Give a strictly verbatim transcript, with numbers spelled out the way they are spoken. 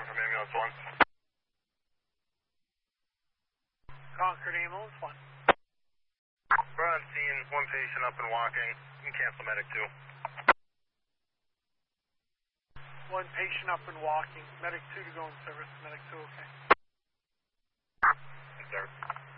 seven from ambulance one. Concord ambulance one. We're on scene, one patient up and walking. You can cancel medic two. One patient up and walking. Medic two to go in service. Medic two, okay. Yes, sir.